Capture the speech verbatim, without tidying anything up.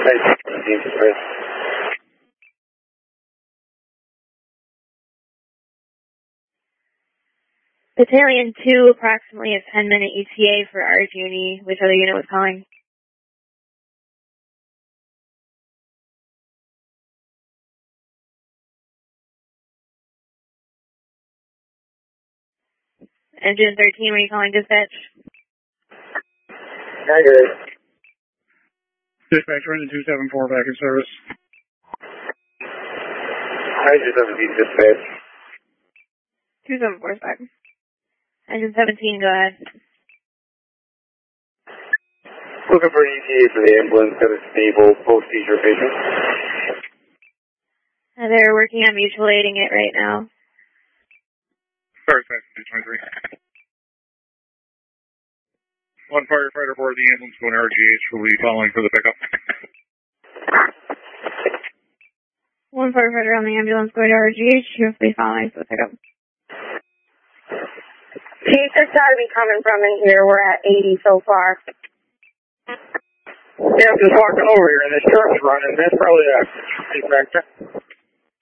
Battalion two, approximately a ten minute E T A for R G and E. Which other unit was calling? Engine thirteen, were you calling dispatch? Negative. Dispatch, engine two seven four back in service. Engine seventeen, dispatch. two seven four is back. Engine seventeen, go ahead. Looking for an E T A for the ambulance that is stable, post-seizure patient. Uh, they're working on mutual aiding it right now. Sorry, two twenty-three. One firefighter aboard the ambulance going R G H will be following for the pickup. One firefighter on the ambulance going to R G H, will be following for the pickup. Chief, there's got to be coming from in here. We're at eighty so far. Yeah, I'm just walking over here and this truck's running. That's probably a defector.